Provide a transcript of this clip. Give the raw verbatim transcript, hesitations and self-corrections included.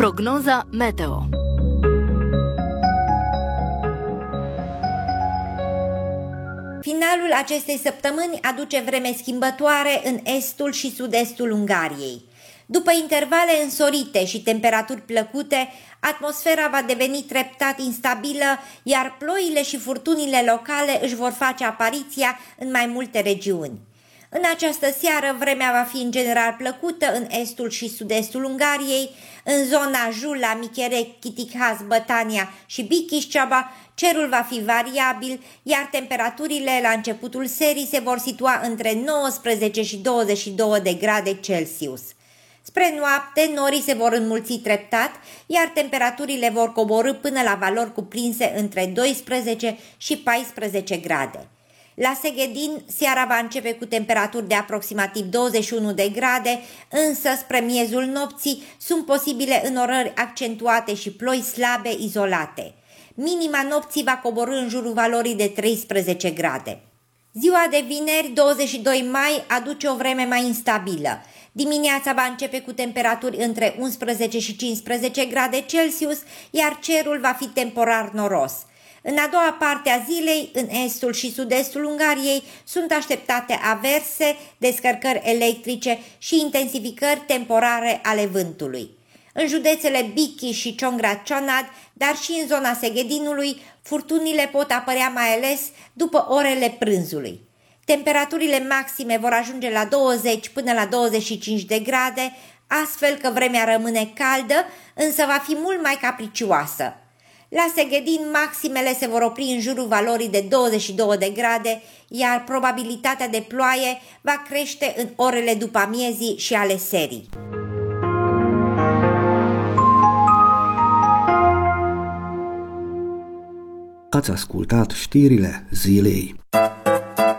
Prognoza meteo. Finalul acestei săptămâni aduce vreme schimbătoare în estul și sud-estul Ungariei. După intervale însorite și temperaturi plăcute, atmosfera va deveni treptat instabilă, iar ploile și furtunile locale își vor face apariția în mai multe regiuni. În această seară, vremea va fi în general plăcută în estul și sud-estul Ungariei, în zona Jula, Micherec, Chitikhaz, Bătania și Bikișceaba, cerul va fi variabil, iar temperaturile la începutul serii se vor situa între nouăsprezece și douăzeci și două de grade Celsius. Spre noapte, norii se vor înmulți treptat, iar temperaturile vor coborî până la valori cuprinse între doisprezece și paisprezece grade. La Seghedin, seara va începe cu temperaturi de aproximativ douăzeci și unu de grade, însă spre miezul nopții sunt posibile înnorări accentuate și ploi slabe izolate. Minima nopții va coborî în jurul valorii de treisprezece grade. Ziua de vineri, douăzeci și doi mai, aduce o vreme mai instabilă. Dimineața va începe cu temperaturi între unsprezece și cincisprezece grade Celsius, iar cerul va fi temporar noros. În a doua parte a zilei, în estul și sud-estul Ungariei, sunt așteptate averse, descărcări electrice și intensificări temporare ale vântului. În județele Bichi și Csongrád-Csanád, dar și în zona Seghedinului, furtunile pot apărea mai ales după orele prânzului. Temperaturile maxime vor ajunge la douăzeci până la douăzeci și cinci de grade, astfel că vremea rămâne caldă, însă va fi mult mai capricioasă. La Seghedin, maximele se vor opri în jurul valorii de douăzeci și două de grade, iar probabilitatea de ploaie va crește în orele după amiezii și ale serii. Ați ascultat știrile zilei.